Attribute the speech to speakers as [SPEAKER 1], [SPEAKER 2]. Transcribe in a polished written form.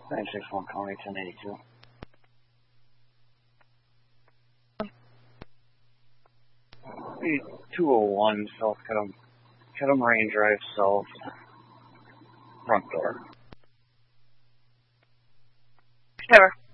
[SPEAKER 1] 961 County 1082. Be 201 South Kedem Rain Drive South, front door.
[SPEAKER 2] Never.